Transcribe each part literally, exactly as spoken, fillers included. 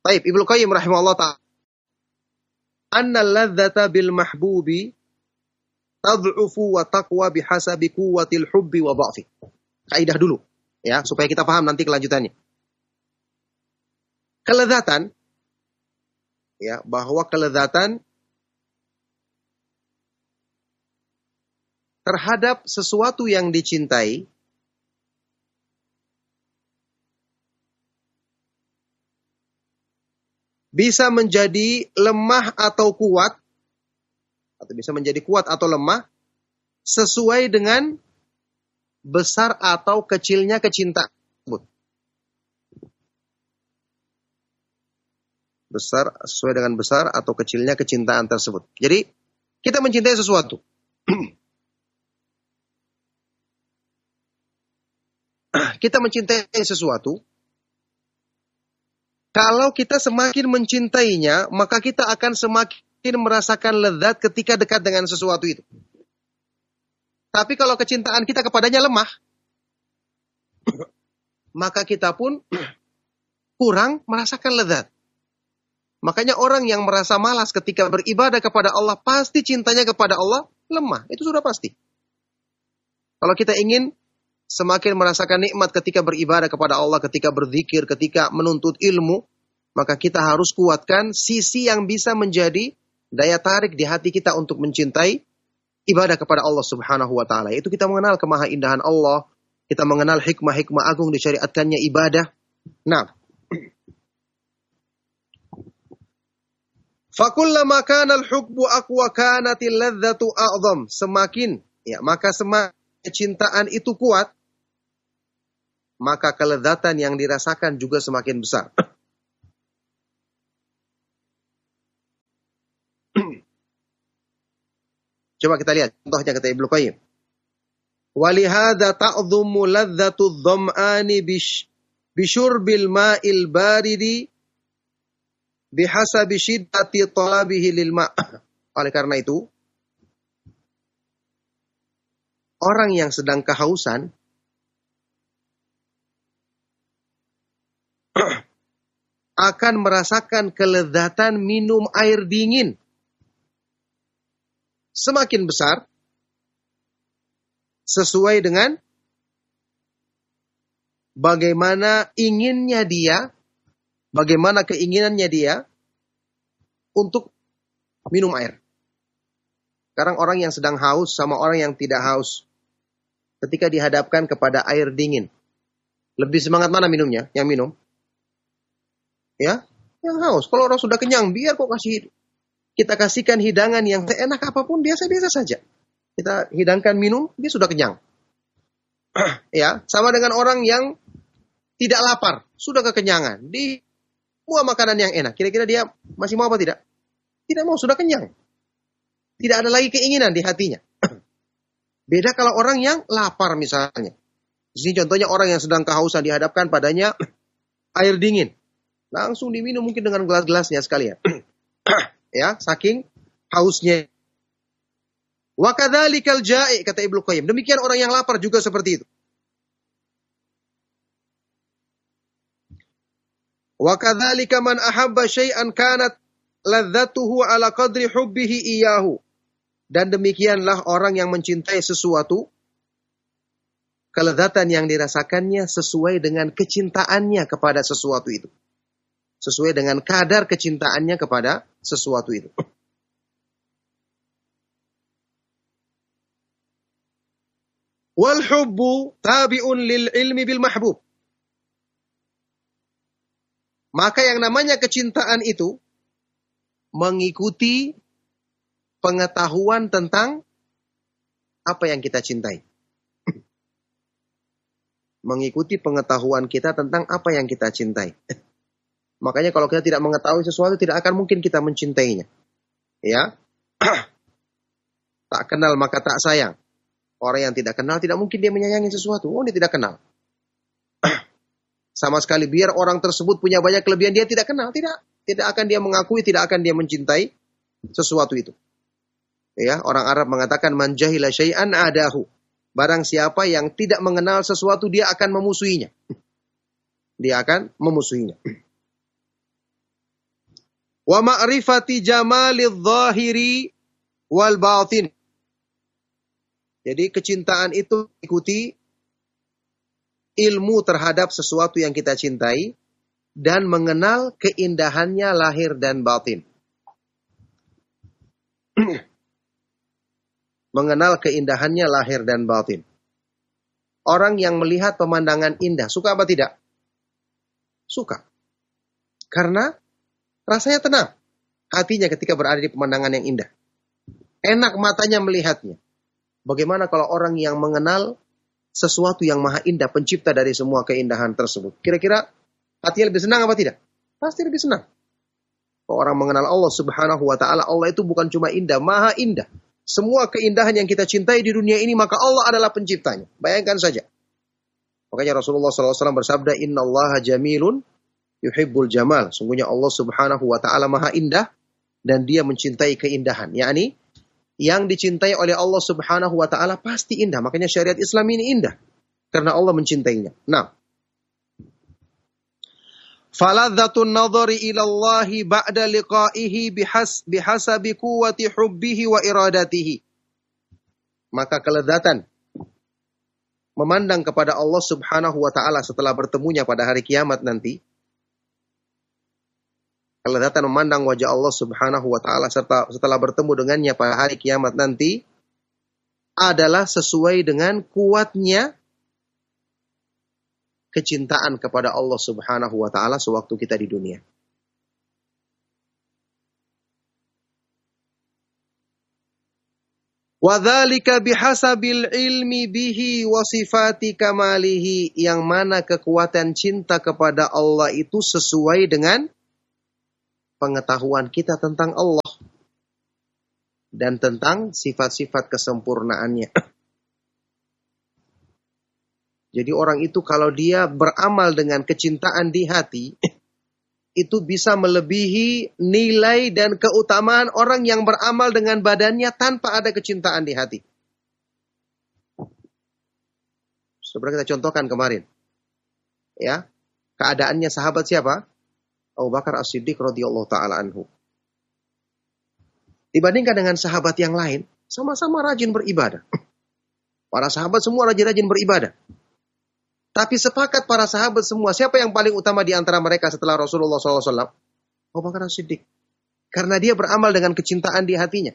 Baik, Ibnu Qayyim rahimahullah ta'ala. Anna ladzata bil mahbubi tad'ufu wa taqwa bihasabi quwwatil hubbi wa dha'fi. Kaidah dulu ya, supaya kita paham nanti kelanjutannya. Kelezatan ya, bahwa kelezatan terhadap sesuatu yang dicintai bisa menjadi lemah atau kuat, atau bisa menjadi kuat atau lemah, sesuai dengan besar atau kecilnya kecintaan tersebut. Besar, sesuai dengan besar atau kecilnya kecintaan tersebut. Jadi, kita mencintai sesuatu. Kita mencintai sesuatu, kalau kita semakin mencintainya, maka kita akan semakin merasakan lezat ketika dekat dengan sesuatu itu. Tapi kalau kecintaan kita kepadanya lemah, maka kita pun kurang merasakan lezat. Makanya orang yang merasa malas ketika beribadah kepada Allah, pasti cintanya kepada Allah lemah. Itu sudah pasti. Kalau kita ingin semakin merasakan nikmat ketika beribadah kepada Allah, ketika berzikir, ketika menuntut ilmu, maka kita harus kuatkan sisi yang bisa menjadi daya tarik di hati kita untuk mencintai ibadah kepada Allah Subhanahu wa taala. Itu kita mengenal kemahaindahan Allah, kita mengenal hikmah-hikmah agung disyariatkannya ibadah. Nah, fakullama kana al-hubbu aqwa kanatil ladzatu a'zam. Semakin ya, maka semakin kecintaan itu kuat, maka kelezatan yang dirasakan juga semakin besar. Coba kita lihat contohnya kata Ibnu Qayyim. Walihada ta'dhumu ladzatu dham'ani bisyurbil ma'il baridi bihasabi syiddati talabihi lil ma'. Oleh karena itu, orang yang sedang kehausan akan merasakan kelezatan minum air dingin semakin besar sesuai dengan bagaimana inginnya dia, bagaimana keinginannya dia untuk minum air. Sekarang orang yang sedang haus sama orang yang tidak haus, ketika dihadapkan kepada air dingin, lebih semangat mana minumnya? Yang minum? Ya, yang haus. Kalau orang sudah kenyang, biar kok kasih kita kasihkan hidangan yang seenak apapun, biasa-biasa saja. Kita hidangkan minum, dia sudah kenyang. Ya, sama dengan orang yang tidak lapar, sudah kekenyangan, di buah makanan yang enak. Kira-kira dia masih mau apa tidak? Tidak mau, sudah kenyang. Tidak ada lagi keinginan di hatinya. Beda kalau orang yang lapar misalnya. Di sini contohnya orang yang sedang kehausan, dihadapkan padanya air dingin. Langsung diminum mungkin dengan gelas-gelasnya sekalian. Ya, saking hausnya. Wa kadzalikal ja'i, kata Ibnu Qayyim. Demikian orang yang lapar juga seperti itu. Wa kadzalika man ahabba syai'an kanat ladzatuhu ala qadri hubbihi iyyahu. Dan demikianlah orang yang mencintai sesuatu, kelezatan yang dirasakannya sesuai dengan kecintaannya kepada sesuatu itu. Sesuai dengan kadar kecintaannya kepada sesuatu itu. Wal hubbu tabi'un lil ilmi bil mahbub. Maka yang namanya kecintaan itu mengikuti pengetahuan tentang apa yang kita cintai. Mengikuti pengetahuan kita tentang apa yang kita cintai. Makanya kalau kita tidak mengetahui sesuatu, tidak akan mungkin kita mencintainya. Ya. Tak kenal maka tak sayang. Orang yang tidak kenal tidak mungkin dia menyayangi sesuatu. Oh, dia tidak kenal. Sama sekali biar orang tersebut punya banyak kelebihan, dia tidak kenal. Tidak. Tidak akan dia mengakui, tidak akan dia mencintai sesuatu itu. Ya, orang Arab mengatakan man jahila syai'an adahu. Barang siapa yang tidak mengenal sesuatu, dia akan memusuhinya. Dia akan memusuhinya. Wa ma'rifati jamalidh dhahiri wal batin. Jadi kecintaan itu ikuti ilmu terhadap sesuatu yang kita cintai dan mengenal keindahannya lahir dan batin. Mengenal keindahannya lahir dan batin. Orang yang melihat pemandangan indah, suka apa tidak? Suka. Karena rasanya tenang hatinya ketika berada di pemandangan yang indah. Enak matanya melihatnya. Bagaimana kalau orang yang mengenal sesuatu yang maha indah, pencipta dari semua keindahan tersebut? Kira-kira hatinya lebih senang apa tidak? Pasti lebih senang. Kalau orang mengenal Allah subhanahu wa ta'ala, Allah itu bukan cuma indah, maha indah. Semua keindahan yang kita cintai di dunia ini, maka Allah adalah penciptanya. Bayangkan saja. Makanya Rasulullah shallallahu alaihi wasallam bersabda, Inna allaha jamilun yuhibbul jamal. Sungguhnya Allah subhanahu wa ta'ala maha indah dan dia mencintai keindahan. Yakni yang dicintai oleh Allah subhanahu wa ta'ala pasti indah. Makanya syariat Islam ini indah. Karena Allah mencintainya. Nah. Faladzatun nadhari ilallahi ba'da liqa'ihi bihas, bihasabi quwwati hubbihi wa iradatihi. Maka kelezatan memandang kepada Allah subhanahu wa ta'ala setelah bertemunya pada hari kiamat nanti. Kelezatan memandang wajah Allah subhanahu wa ta'ala serta setelah bertemu dengannya pada hari kiamat nanti adalah sesuai dengan kuatnya kecintaan kepada Allah subhanahu wa ta'ala sewaktu kita di dunia. Wadzalika bihasabil ilmi bihi wa sifati kamalihi. Yang mana kekuatan cinta kepada Allah itu sesuai dengan pengetahuan kita tentang Allah dan tentang sifat-sifat kesempurnaannya. Jadi orang itu kalau dia beramal dengan kecintaan di hati, itu bisa melebihi nilai dan keutamaan orang yang beramal dengan badannya tanpa ada kecintaan di hati. Seperti kita contohkan kemarin. Ya, keadaannya sahabat siapa? Abu Bakar As-Siddiq radhiyallahu ta'ala anhu. Dibandingkan dengan sahabat yang lain, sama-sama rajin beribadah. Para sahabat semua rajin-rajin beribadah. Tapi sepakat para sahabat semua, siapa yang paling utama di antara mereka setelah Rasulullah shallallahu alaihi wasallam? Abu Bakar As-Siddiq. Karena dia beramal dengan kecintaan di hatinya.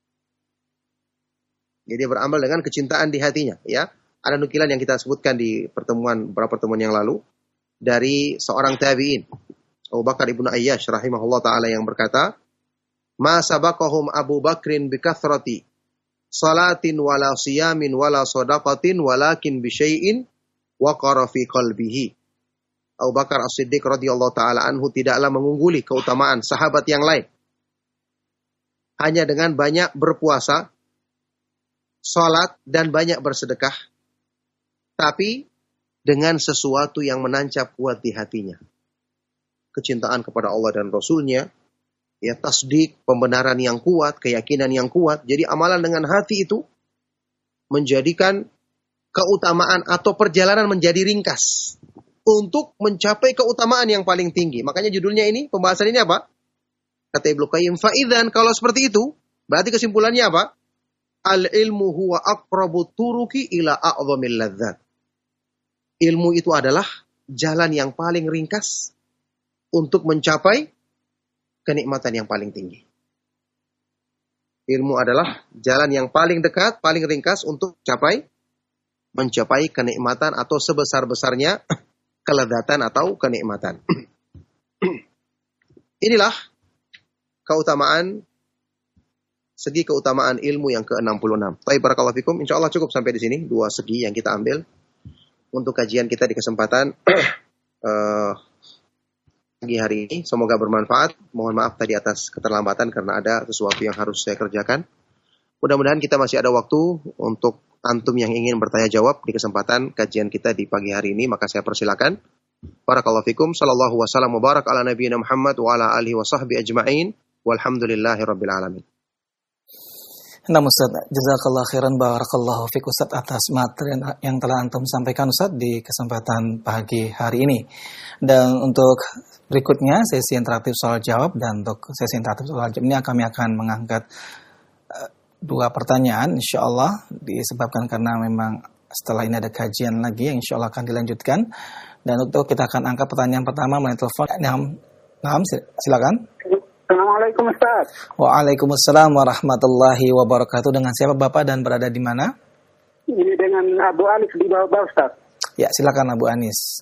Jadi dia beramal dengan kecintaan di hatinya. Ya, ada nukilan yang kita sebutkan di pertemuan beberapa pertemuan yang lalu dari seorang tabi'in, Abu Bakar ibnu Ayyash rahimahullah ta'ala, yang berkata, Ma sabaqahum Abu Bakrin bikathrati salatin wala siyamin wala sadaqatin walakin bisyai'in waqara fi qalbihi. Abu Bakar As-Siddiq radhiyallahu ta'ala anhu tidaklah mengungguli keutamaan sahabat yang lain hanya dengan banyak berpuasa, salat, dan banyak bersedekah, tapi dengan sesuatu yang menancap kuat di hatinya. Kecintaan kepada Allah dan Rasulnya, ya, tasdik, pembenaran yang kuat, keyakinan yang kuat. Jadi amalan dengan hati itu menjadikan keutamaan atau perjalanan menjadi ringkas untuk mencapai keutamaan yang paling tinggi. Makanya judulnya ini, pembahasan ini apa? Kata Ibnu Qayyim, fa'idzan, kalau seperti itu, berarti kesimpulannya apa? Al-ilmu huwa aqrabu turuki ila a'zamil ladzat. Ilmu itu adalah jalan yang paling ringkas untuk mencapai kenikmatan yang paling tinggi. Ilmu adalah jalan yang paling dekat, paling ringkas untuk mencapai mencapai kenikmatan atau sebesar-besarnya kelezatan atau kenikmatan. Inilah keutamaan, segi keutamaan ilmu yang ke enam puluh enam. Baik, barakallahu fikum. Insyaallah cukup sampai di sini dua segi yang kita ambil untuk kajian kita di kesempatan uh, pagi hari ini. Semoga bermanfaat. Mohon maaf tadi atas keterlambatan karena ada sesuatu yang harus saya kerjakan. Mudah-mudahan kita masih ada waktu untuk antum yang ingin bertanya jawab di kesempatan kajian kita di pagi hari ini, maka saya persilakan. Barakallahu fikum. Sallallahu wasallam wa barak ala nabiyina Muhammad wa ala alihi wa sahbihi ajma'in. Walhamdulillahi rabbil alamin. Nah Ustaz, jazakallah khairan, barakallahu fikum Ustaz atas materi yang telah antum sampaikan Ustaz di kesempatan pagi hari ini. Dan untuk berikutnya sesi interaktif soal jawab, dan untuk sesi interaktif soal jawab ini kami akan mengangkat uh, dua pertanyaan insya Allah, disebabkan karena memang setelah ini ada kajian lagi yang insya Allah akan dilanjutkan. Dan untuk kita akan angkat pertanyaan pertama melalui telepon. Nah, silakan. Assalamualaikum Ustaz. Waalaikumsalam warahmatullahi wabarakatuh. Dengan siapa Bapak dan berada di mana? Ini dengan Abu Anis di bawah Ustaz. Ya, silakan Abu Anis.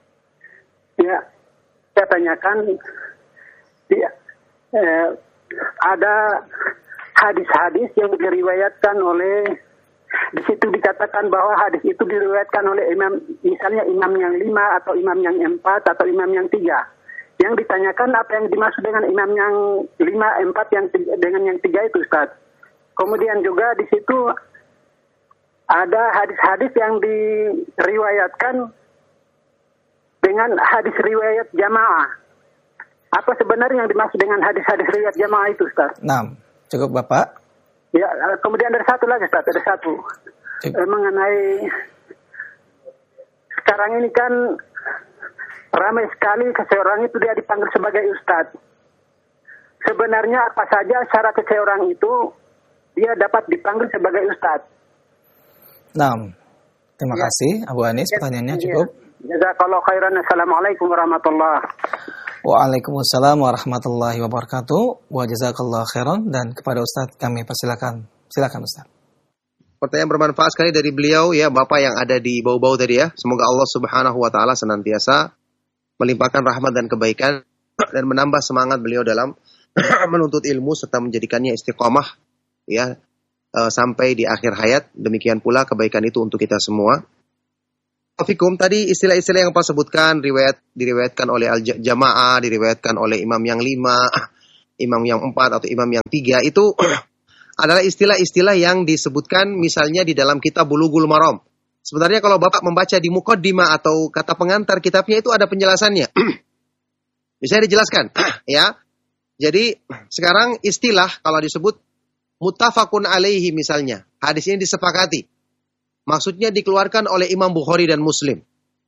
Ya, saya tanyakan, ya, eh, ada hadis-hadis yang diriwayatkan oleh, di situ dikatakan bahwa hadis itu diriwayatkan oleh imam, misalnya imam yang lima atau imam yang empat atau imam yang tiga. Yang ditanyakan apa yang dimaksud dengan imam yang lima, empat, yang tiga, dengan yang tiga itu Ustaz. Kemudian juga di situ ada hadis-hadis yang diriwayatkan dengan hadis riwayat jamaah. Apa sebenarnya yang dimaksud dengan hadis-hadis riwayat jamaah itu Ustaz? Nah, cukup Bapak. Ya, kemudian ada satu lagi Ustaz, ada satu. Eh, mengenai sekarang ini kan ramai sekali seseorang itu dia dipanggil sebagai Ustadz. Sebenarnya apa saja syarat seseorang itu dia dapat dipanggil sebagai Ustadz? Nah, terima ya. kasih Abu Anis, ya, pertanyaannya ya. cukup. Jazakallahu khairan. Assalamualaikum warahmatullahi wabarakatuh. Waalaikumsalam warahmatullahi wabarakatuh. Wa jazakallahu khairan. Dan kepada Ustadz kami persilakan. Silakan Ustadz. Pertanyaan bermanfaat sekali dari beliau ya, Bapak yang ada di bau-bau tadi ya. Semoga Allah Subhanahu wa taala senantiasa melimpahkan rahmat dan kebaikan dan menambah semangat beliau dalam menuntut ilmu serta menjadikannya istiqomah ya uh, sampai di akhir hayat. Demikian pula kebaikan itu untuk kita semua. Fikum, tadi istilah-istilah yang Pak sebutkan riwayat diriwayatkan oleh al-jamaah, diriwayatkan oleh imam yang lima, imam yang empat atau imam yang tiga, itu adalah istilah-istilah yang disebutkan misalnya di dalam kitab Bulughul Maram. Sebenarnya kalau Bapak membaca di muqaddimah atau kata pengantar kitabnya itu ada penjelasannya. Bisa dijelaskan ya. Jadi sekarang istilah kalau disebut muttafaqun alaihi misalnya, hadis ini disepakati. Maksudnya dikeluarkan oleh Imam Bukhari dan Muslim.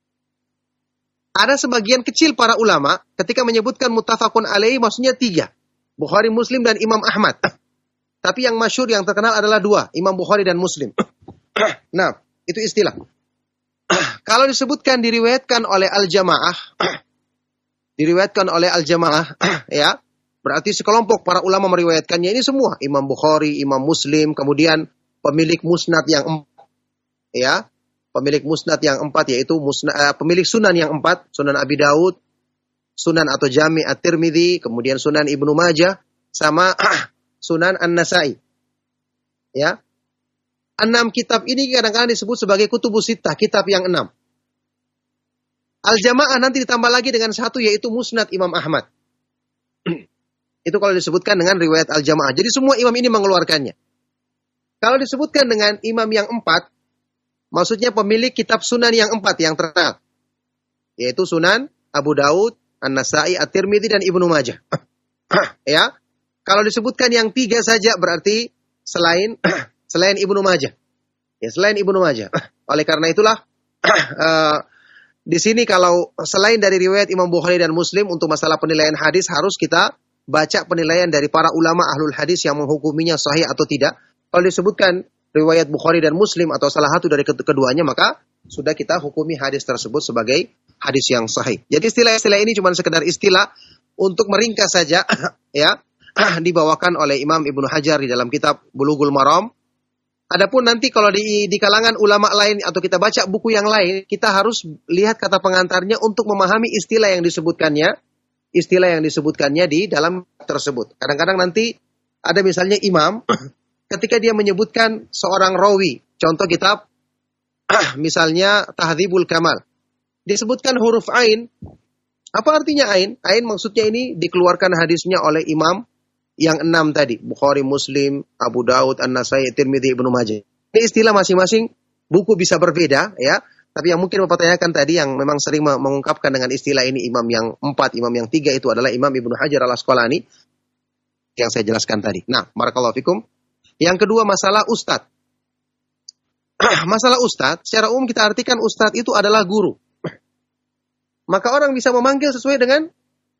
Ada sebagian kecil para ulama ketika menyebutkan muttafaqun alaihi maksudnya tiga. Bukhari, Muslim, dan Imam Ahmad. Tapi yang masyhur, yang terkenal adalah dua. Imam Bukhari dan Muslim. Nah, itu istilah. Kalau disebutkan diriwayatkan oleh al-jamaah. Diriwayatkan oleh al-jamaah. Ya, berarti sekelompok para ulama meriwayatkannya ini semua. Imam Bukhari, Imam Muslim, kemudian pemilik musnad yang empat. Ya, pemilik musnad yang empat yaitu musnad, uh, pemilik sunan yang empat, Sunan Abi Daud, Sunan atau Jami' At-Tirmidzi, kemudian Sunan Ibnu Majah, sama Sunan An-Nasai. Ya, enam kitab ini kadang-kadang disebut sebagai kutubus sittah, kitab yang enam. Al-Jamaah nanti ditambah lagi dengan satu yaitu Musnad Imam Ahmad. Itu kalau disebutkan dengan riwayat Al-Jamaah. Jadi semua imam ini mengeluarkannya. Kalau disebutkan dengan imam yang empat, maksudnya pemilik kitab sunan yang empat yang terkenal. Yaitu Sunan Abu Daud, An-Nasai, At-Tirmidzi, dan Ibnu Majah. Ya. Kalau disebutkan yang tiga saja berarti selain selain Ibnu Majah. Ya, selain Ibnu Majah. Oleh karena itulah uh, di sini kalau selain dari riwayat Imam Bukhari dan Muslim untuk masalah penilaian hadis harus kita baca penilaian dari para ulama ahlul hadis yang menghukuminya sahih atau tidak. Kalau disebutkan riwayat Bukhari dan Muslim atau salah satu dari keduanya, maka sudah kita hukumi hadis tersebut sebagai hadis yang sahih. Jadi istilah-istilah ini cuma sekedar istilah untuk meringkas saja ya, dibawakan oleh Imam Ibnu Hajar di dalam kitab Bulughul Maram. Adapun nanti kalau di, di kalangan ulama lain atau kita baca buku yang lain, kita harus lihat kata pengantarnya untuk memahami istilah yang disebutkannya, istilah yang disebutkannya di dalam tersebut. Kadang-kadang nanti ada misalnya imam ketika dia menyebutkan seorang rawi, contoh kitab misalnya Tahdzibul Kamal, disebutkan huruf ain. Apa artinya ain? Ain maksudnya ini dikeluarkan hadisnya oleh imam yang enam tadi, Bukhari, Muslim, Abu Daud, An-Nasai, Tirmidzi, Ibnu Majah. Ini istilah masing-masing buku bisa berbeda ya, tapi yang mungkin mempertanyakan tadi yang memang sering mengungkapkan dengan istilah ini imam yang empat, imam yang tiga itu adalah Imam Ibnu Hajar Al-Asqalani yang saya jelaskan tadi. Nah, barakallahu fikum. Yang kedua masalah ustadz. Masalah ustadz, secara umum kita artikan ustadz itu adalah guru. Maka orang bisa memanggil sesuai dengan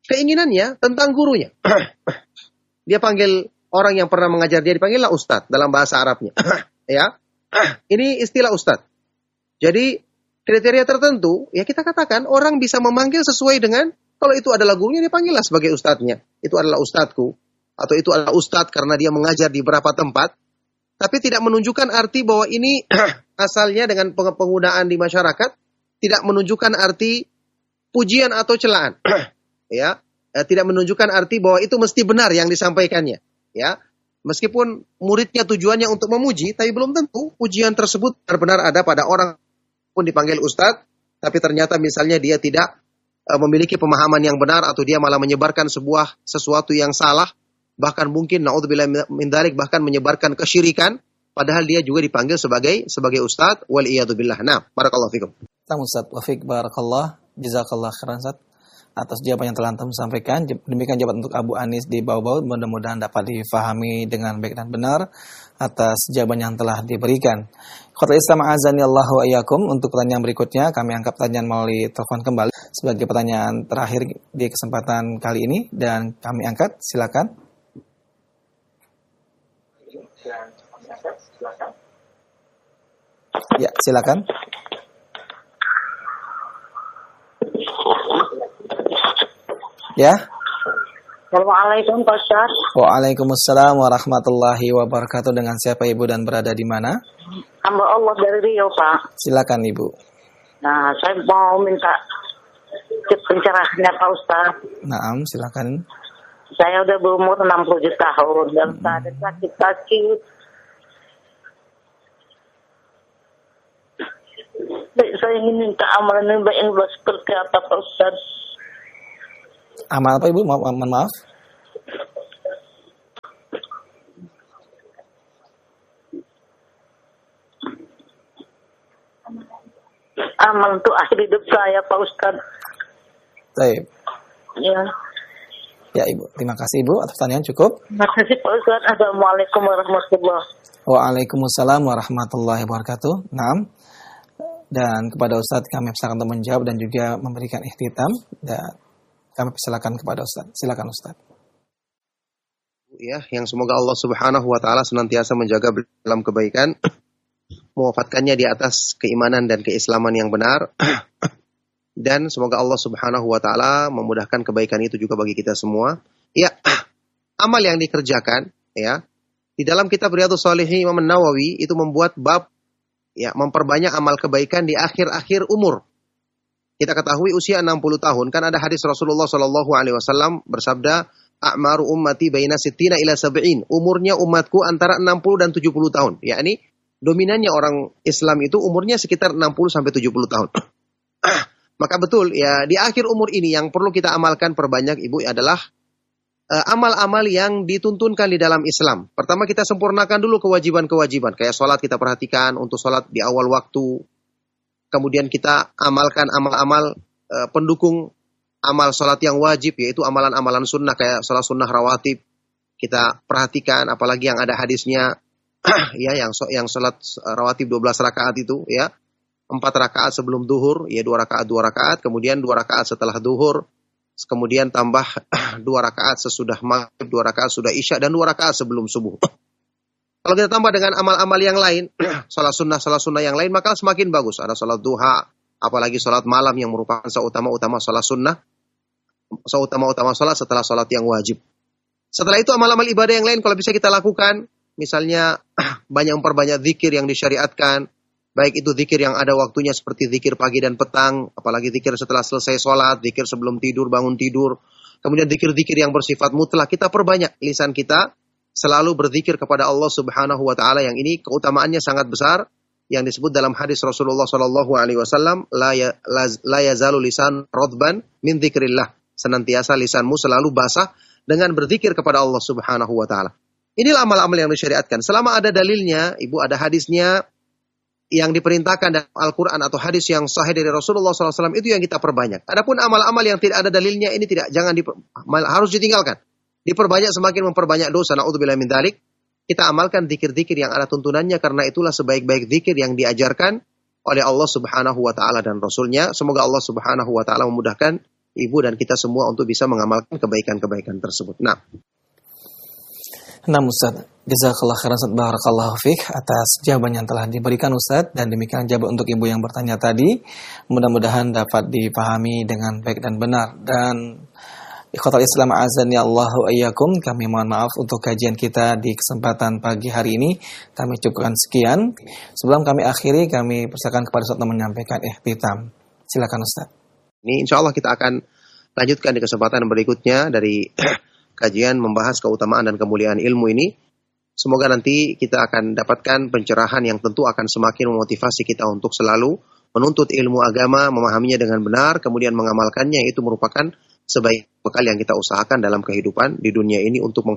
keinginannya tentang gurunya. Dia panggil orang yang pernah mengajar dia, dipanggillah ustadz dalam bahasa Arabnya. Ya, ini istilah ustadz. Jadi kriteria tertentu, ya kita katakan orang bisa memanggil sesuai dengan, kalau itu adalah gurunya, dia panggillah sebagai ustadznya. Itu adalah ustadzku. Atau itu adalah ustadz karena dia mengajar di beberapa tempat. Tapi tidak menunjukkan arti bahwa ini asalnya dengan penggunaan di masyarakat, tidak menunjukkan arti pujian atau celaan. Ya, tidak menunjukkan arti bahwa itu mesti benar yang disampaikannya. Ya, meskipun muridnya tujuannya untuk memuji, tapi belum tentu pujian tersebut benar-benar ada pada orang pun dipanggil ustadz, tapi ternyata misalnya dia tidak uh, memiliki pemahaman yang benar, atau dia malah menyebarkan sebuah sesuatu yang salah, bahkan mungkin naudzubillah min dzalik, bahkan menyebarkan kesyirikan, padahal dia juga dipanggil sebagai sebagai ustadz, wal iyadu billah. Nah, barakallahu fikum. Tamu Ustaz, wafik barakallah, jazakallah khairan Ustaz atas jawaban yang telah antum sampaikan. Demikian jawaban untuk Abu Anis di bawah-bawah, mudah-mudahan dapat difahami dengan baik dan benar atas jawaban yang telah diberikan. Khotul Islam azani Allah wa iyyakum. Untuk pertanyaan berikutnya kami angkat pertanyaan melalui telepon kembali sebagai pertanyaan terakhir di kesempatan kali ini, dan kami angkat, silakan. Ya, silakan. Ya. Assalamualaikum Pak Ustaz. Waalaikumsalam warahmatullahi wabarakatuh. Dengan siapa Ibu dan berada di mana? Hamba Allah dari Riau, Pak. Silakan Ibu. Nah, saya mau minta pencerahannya Pak Ustaz. Naam, silakan. Saya udah berumur enam puluh tujuh tahun dan saya ada sakit-sakit. Baik, saya ingin minta amalan yang baik yang seperti apa Pak Ustaz? Amal apa Ibu? Ma- ma- maaf. Amal untuk akhir hidup saya Pak Ustaz. Baik. Ya. Ya Ibu, terima kasih Ibu atas pertanyaan, cukup. Terima kasih Pak Ustaz. Assalamualaikum warahmatullahi wabarakatuh. Waalaikumsalam warahmatullahi wabarakatuh. Naam. Dan kepada Ustaz kami persilakan untuk menjawab dan juga memberikan ikhtitam, dan kami persilakan kepada Ustaz. Silakan Ustaz. Ya, yang semoga Allah Subhanahu wa taala senantiasa menjaga dalam kebaikan, mewafatkannya di atas keimanan dan keislaman yang benar. Dan semoga Allah Subhanahu wa taala memudahkan kebaikan itu juga bagi kita semua. Ya, amal yang dikerjakan ya. Di dalam kitab Riyadhus Shalihin Imam Nawawi itu membuat bab ya, memperbanyak amal kebaikan di akhir-akhir umur. Kita ketahui usia enam puluh tahun, kan ada hadis Rasulullah Shallallahu alaihi wasallam bersabda, "A'maru ummati baina sittina ila sab'in." Umurnya umatku antara enam puluh dan tujuh puluh tahun. Yakni dominannya orang Islam itu umurnya sekitar enam puluh sampai tujuh puluh tahun. Maka betul ya, di akhir umur ini yang perlu kita amalkan perbanyak Ibu adalah uh, amal-amal yang dituntunkan di dalam Islam. Pertama, kita sempurnakan dulu kewajiban-kewajiban. Kayak sholat kita perhatikan untuk sholat di awal waktu. Kemudian kita amalkan amal-amal uh, pendukung amal sholat yang wajib, yaitu amalan-amalan sunnah kayak sholat sunnah rawatib. Kita perhatikan, apalagi yang ada hadisnya, ya yang yang sholat rawatib dua belas rakaat itu, ya empat rakaat sebelum duhur, ya dua rakaat dua rakaat, kemudian dua rakaat setelah duhur, kemudian tambah dua rakaat sesudah maghrib, dua rakaat sudah isya, dan dua rakaat sebelum subuh. Kalau kita tambah dengan amal-amal yang lain, salat sunnah, salat sunnah yang lain, maka semakin bagus. Ada salat duha, apalagi salat malam yang merupakan seutama-utama salat sunnah, seutama-utama salat setelah salat yang wajib. Setelah itu amal-amal ibadah yang lain kalau bisa kita lakukan, misalnya banyak memperbanyak zikir yang disyariatkan, baik itu zikir yang ada waktunya seperti zikir pagi dan petang, apalagi zikir setelah selesai sholat, zikir sebelum tidur, bangun tidur, kemudian zikir-zikir yang bersifat mutlak, kita perbanyak lisan kita selalu berzikir kepada Allah Subhanahu wa taala, yang ini keutamaannya sangat besar yang disebut dalam hadis Rasulullah sallallahu alaihi wasallam, la ya, la, la yazalu lisan radban min dzikrillah. Senantiasa lisanmu selalu basah dengan berzikir kepada Allah Subhanahu wa taala. Inilah amal-amal yang disyariatkan. Selama ada dalilnya, Ibu, ada hadisnya yang diperintahkan dalam Al-Quran atau hadis yang sahih dari Rasulullah shallallahu alaihi wasallam, itu yang kita perbanyak. Adapun amal-amal yang tidak ada dalilnya, ini tidak, jangan diper, harus ditinggalkan. Diperbanyak semakin memperbanyak dosa. Na'udzubillah min dzalik. Kita amalkan zikir-zikir yang ada tuntunannya, karena itulah sebaik-baik zikir yang diajarkan oleh Allah Subhanahu wa taala dan Rasulnya. Semoga Allah Subhanahu wa taala memudahkan ibu dan kita semua untuk bisa mengamalkan kebaikan-kebaikan tersebut. Nah, Nah Ustaz, jazakallah khairan Ustaz, barakallahu fiqh atas jawaban yang telah diberikan Ustaz, dan demikian jawaban untuk ibu yang bertanya tadi. Mudah-mudahan dapat dipahami dengan baik dan benar. Dan ikhwatal Islam azani Allahu ayyakum, kami mohon maaf untuk kajian kita di kesempatan pagi hari ini. Kami cukupkan sekian. Sebelum kami akhiri, kami persilakan kepada Ustaz untuk menyampaikan ikhtitam. Silakan Ustaz. Ini insya Allah kita akan lanjutkan di kesempatan berikutnya dari kajian membahas keutamaan dan kemuliaan ilmu ini. Semoga nanti kita akan dapatkan pencerahan yang tentu akan semakin memotivasi kita untuk selalu menuntut ilmu agama, memahaminya dengan benar, kemudian mengamalkannya. Itu merupakan sebaik bekal yang kita usahakan dalam kehidupan di dunia ini untuk